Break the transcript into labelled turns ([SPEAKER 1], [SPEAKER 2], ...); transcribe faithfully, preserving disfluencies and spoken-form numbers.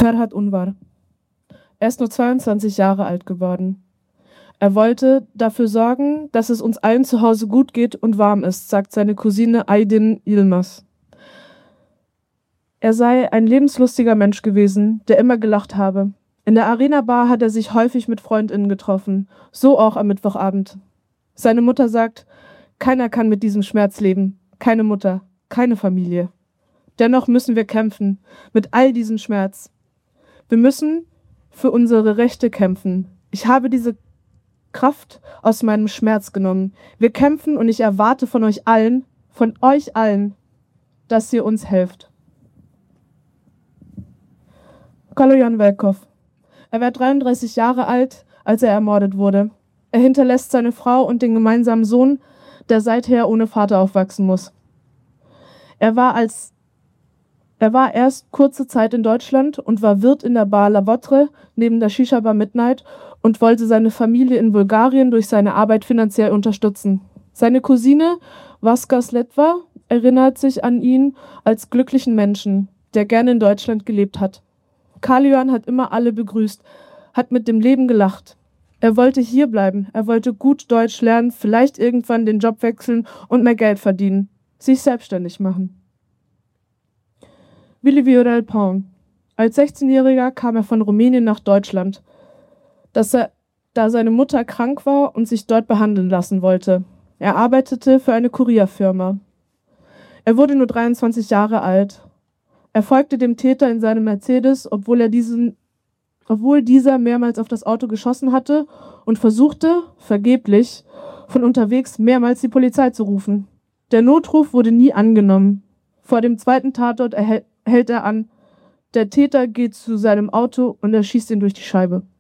[SPEAKER 1] Ferhat Unvar. Er ist nur zweiundzwanzig Jahre alt geworden. Er wollte dafür sorgen, dass es uns allen zu Hause gut geht und warm ist, sagt seine Cousine Aydin Yilmaz. Er sei ein lebenslustiger Mensch gewesen, der immer gelacht habe. In der Arena-Bar hat er sich häufig mit FreundInnen getroffen, so auch am Mittwochabend. Seine Mutter sagt, keiner kann mit diesem Schmerz leben, keine Mutter, keine Familie. Dennoch müssen wir kämpfen, mit all diesem Schmerz. Wir müssen für unsere Rechte kämpfen. Ich habe diese Kraft aus meinem Schmerz genommen. Wir kämpfen und ich erwarte von euch allen, von euch allen, dass ihr uns helft. Kaloyan Velkov. Er war dreiunddreißig Jahre alt, als er ermordet wurde. Er hinterlässt seine Frau und den gemeinsamen Sohn, der seither ohne Vater aufwachsen muss. Er war als Er war erst kurze Zeit in Deutschland und war Wirt in der Bar La Votre neben der Shisha-Bar Midnight und wollte seine Familie in Bulgarien durch seine Arbeit finanziell unterstützen. Seine Cousine Vaska Sletva erinnert sich an ihn als glücklichen Menschen, der gerne in Deutschland gelebt hat. Kaloyan hat immer alle begrüßt, hat mit dem Leben gelacht. Er wollte hier bleiben, er wollte gut Deutsch lernen, vielleicht irgendwann den Job wechseln und mehr Geld verdienen, sich selbstständig machen. Willi Viorel Paun. Als sechzehnjähriger kam er von Rumänien nach Deutschland, dass er, da seine Mutter krank war und sich dort behandeln lassen wollte. Er arbeitete für eine Kurierfirma. Er wurde nur dreiundzwanzig Jahre alt. Er folgte dem Täter in seinem Mercedes, obwohl er diesen, obwohl dieser mehrmals auf das Auto geschossen hatte und versuchte, vergeblich, von unterwegs mehrmals die Polizei zu rufen. Der Notruf wurde nie angenommen. Vor dem zweiten Tatort erhält hält er an. Der Täter geht zu seinem Auto und erschießt ihn durch die Scheibe.